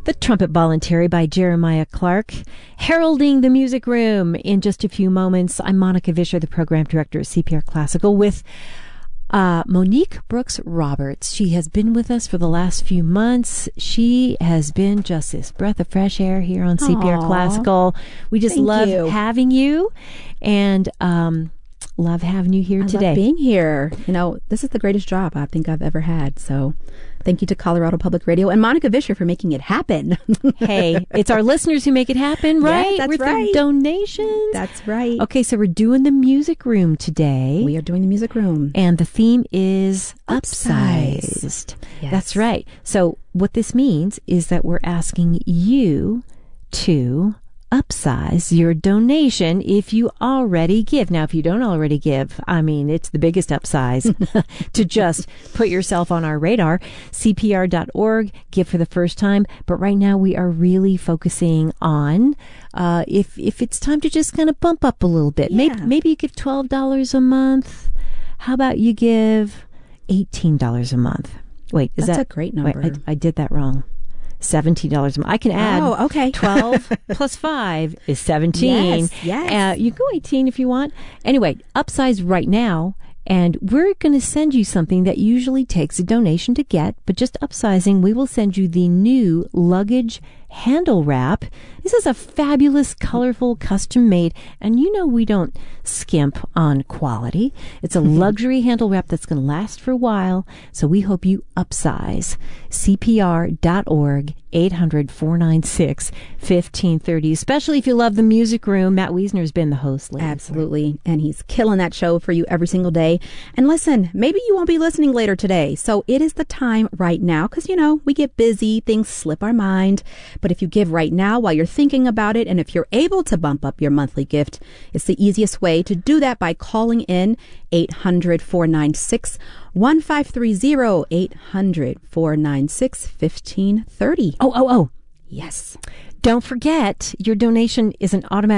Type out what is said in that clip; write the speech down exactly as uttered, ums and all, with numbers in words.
The Trumpet Voluntary by Jeremiah Clark. Heralding the Music Room in just a few moments. I'm Monica Vischer, the program director at C P R Classical, with uh, Monique Brooks Roberts. She has been with us for the last few months. She has been just this breath of fresh air here on C P R Aww. Classical. We just Thank love you. having you, and um, love having you here I today. love being here. You know, this is the greatest job I think I've ever had. So thank you to Colorado Public Radio and Monica Vischer for making it happen. Hey, it's our listeners who make it happen, right? Yes, that's With right. their donations. That's right. Okay, so we're doing the music room today. We are doing the music room. And the theme is Upsize. upsized. Yes. That's right. So what this means is that we're asking you to upsize your donation if you already give. Now, if you don't already give, I mean, it's the biggest upsize to just put yourself on our radar. C P R dot org, give for the first time. But right now we are really focusing on uh, if if it's time to just kind of bump up a little bit. Yeah. Maybe, maybe you give twelve dollars a month. How about you give eighteen dollars a month? Wait, is That's that a great number. Wait, I, I did that wrong. seventeen dollars a month. I can add. Oh, okay. twelve plus five is seventeen. Yes, yes. Uh, you go eighteen if you want. Anyway, upsize right now. And we're going to send you something that usually takes a donation to get, but just upsizing, we will send you the new luggage handle wrap. This is a fabulous, colorful, custom made, and you know we don't skimp on quality. It's a luxury handle wrap that's going to last for a while, so we hope you upsize. C P R dot org, eight hundred, four nine six, fifteen thirty. Especially if you love the music room. Matt Wiesner's been the host lately. Absolutely. And he's killing that show for you every single day. And listen, maybe you won't be listening later today. So it is the time right now because, you know, we get busy. Things slip our mind. But if you give right now while you're thinking about it, and if you're able to bump up your monthly gift, it's the easiest way to do that by calling in eight hundred, four nine six, one five three zero, eight hundred, four nine six, fifteen thirty. Oh, oh, oh. Yes. Don't forget, your donation is an automatic